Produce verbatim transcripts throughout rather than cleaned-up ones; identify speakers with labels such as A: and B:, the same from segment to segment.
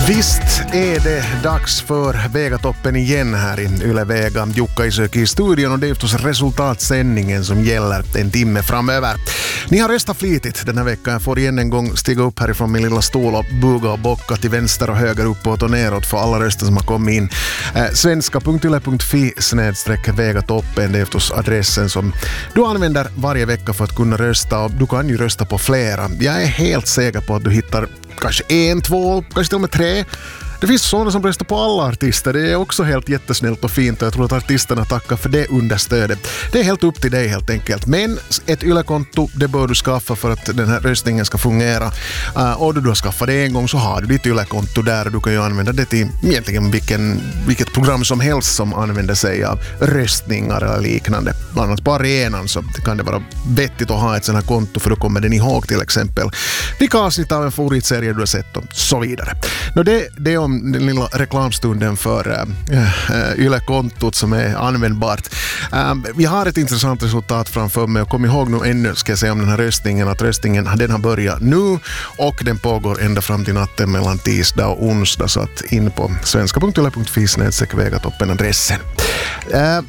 A: Visst är det dags för Vegatoppen igen här i Yle Vega. Jukka Isöki i studion och det är förstås resultatsändningen som gäller en timme framöver. Ni har röstat flitigt den här veckan. Jag får igen en gång stiga upp härifrån min lilla stol och buga och bocka till vänster och höger, uppåt och neråt för alla röster som har kommit in. Eh, svenska punkt yle punkt fi snedstreck Vegatoppen, det är förstås adressen som du använder varje vecka för att kunna rösta, och du kan ju rösta på flera. Jag är helt säker på att du hittar kanske en, två, kanske till och med tre. Det finns sådana som röstar på alla artister. Det är också helt jättesnällt och fint, och jag tror att artisterna tackar för det understödet. Det är helt upp till dig helt enkelt. Men ett Yle-konto, det bör du skaffa för att den här röstningen ska fungera. Uh, och då du har skaffat det en gång så har du ditt Yle-konto där, och du kan ju använda det till egentligen vilken, vilket program som helst som använder sig av röstningar eller liknande. Bland annat på arenan så kan det vara vettigt att ha ett sådant här konto, för då kommer den ihåg till exempel vilka avsnitt av en favoritserie du har sett och så vidare. Nå, det, det är om den lilla reklamstunden för uh, uh, Yle-kontot som är användbart. Uh, vi har ett intressant resultat framför mig, och kom ihåg nu ännu, ska jag säga om den här röstningen, att röstningen den har börjat nu och den pågår ända fram till natten mellan tisdag och onsdag, så att in på svenska punkt yle punkt fi snedstreck Vegatoppen adressen. Uh,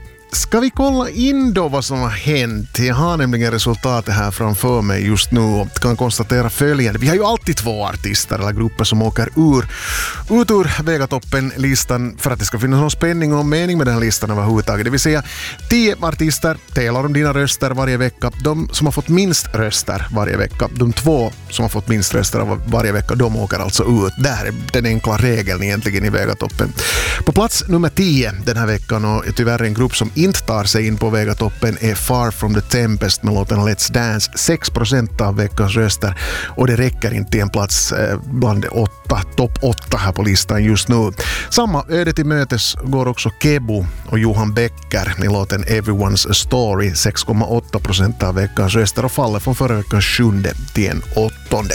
A: Ska vi kolla in då vad som har hänt? Jag har nämligen resultatet här framför mig just nu och kan konstatera följande. Vi har ju alltid två artister eller grupper som åker ur, ut ur Vegatoppen-listan för att det ska finnas någon spänning och mening med den här listan överhuvudtaget. Det vill säga tio artister delar om dina röster varje vecka. De som har fått minst röster varje vecka, de två som har fått minst röster varje vecka, de åker alltså ut. Det här är den enkla regeln egentligen i Vegatoppen. På plats nummer tio den här veckan, och tyvärr en grupp som inte tar sig in på Vegatoppen, är Far From The Tempest med låten Let's Dance. sex procent av veckans röster, och det räcker inte till en plats eh, bland åtta, topp åtta här på listan just nu. Samma öde till mötes går också Kebo och Johan Becker med låten Everyone's A Story. sex komma åtta procent av veckans röster och faller från förra veckans sjunde till en åttonde.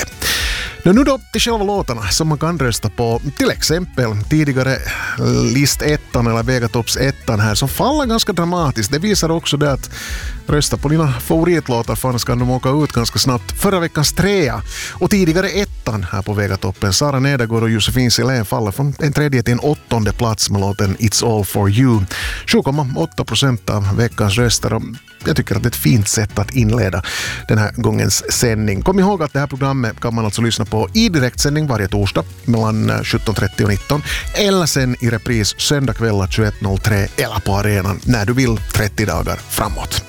A: Nu då till själva låtarna som man kan rösta på, till exempel tidigare listettan eller Vegatopps ettan här, som faller ganska dramatiskt. Det visar också det att rösta på dina favoritlåtar, för annars kan de åka ut ganska snabbt. Förra veckans trea och tidigare ettan här på Vegatoppen, Sara Nedergaard och Josefin Silén, faller från en tredje till en åttonde plats med låten It's All For You. sju komma åtta procent av veckans röster, och jag tycker att det är ett fint sätt att inleda den här gångens sändning. Kom ihåg att det här programmet kan man alltså lyssna på i direktsändning varje torsdag mellan sjutton trettio och nitton, eller sen i repris söndagkvällar tjugoett noll tre eller på arenan när du vill trettio dagar framåt.